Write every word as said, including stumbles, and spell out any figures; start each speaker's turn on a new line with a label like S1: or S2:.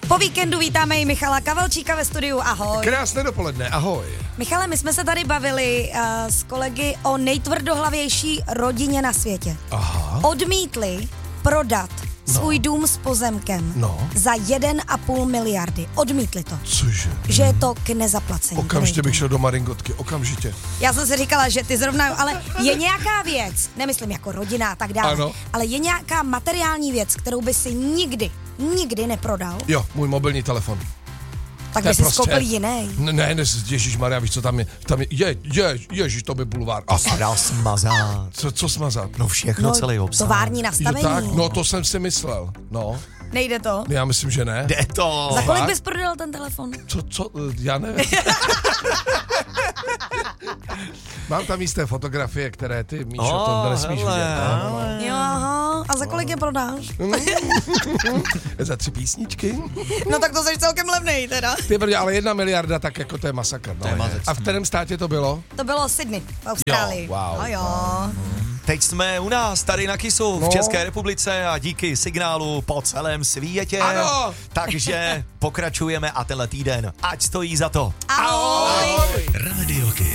S1: Po víkendu vítáme i Michala Kavalčíka ve studiu, ahoj.
S2: Krásné dopoledne, ahoj.
S1: Michale, my jsme se tady bavili uh, s kolegy o nejtvrdohlavější rodině na světě.
S2: Aha.
S1: Odmítli prodat
S2: no.
S1: svůj dům s pozemkem
S2: no.
S1: za jeden a půl miliardy. Odmítli to.
S2: Cože?
S1: Že je to k nezaplacení.
S2: Okamžitě bych šel do Maringotky, okamžitě.
S1: Já jsem si říkala, že ty zrovna, ale je nějaká věc, nemyslím jako rodina a tak dále,
S2: ano.
S1: ale je nějaká materiální věc, kterou by si nikdy, nikdy neprodal?
S2: Jo, můj mobilní telefon.
S1: Tak by si prostě... skoupil jiný.
S2: Ne, ne, ne, ježišmarja, víš, co tam je, tam je, je, je ježiš, to by bulvár.
S3: A se dá smazat.
S2: Co, co smazat?
S3: No všechno,
S1: no,
S3: celý obsah.
S1: Tovární nastavení.
S2: Jo, tak, no to jsem si myslel, no.
S1: Nejde to?
S2: Já myslím, že ne.
S3: Jde to.
S1: Za kolik bys prodal ten telefon?
S2: Co, co, já nevím. Mám tam jisté fotografie, které ty, Míšo, oh, to nesmíš
S3: hele,
S2: vidět.
S3: hele.
S1: Jo, aha. A za kolik je prodáš?
S2: Za tři písničky?
S1: No tak to jsi celkem levnej teda.
S2: Ty brdě, ale jedna miliarda, tak jako to je masakr. No,
S3: To je mazec.
S2: A v kterém státě to bylo?
S1: To bylo Sydney v Austrálii.
S2: Jo, wow.
S1: No jo.
S3: Teď jsme u nás, tady na Kisu,
S2: no.
S3: v České republice a díky signálu po celém světě.
S2: Ano.
S3: Takže pokračujeme a tenhle týden, ať stojí za to.
S1: Ahoj.
S4: Radio Kiss.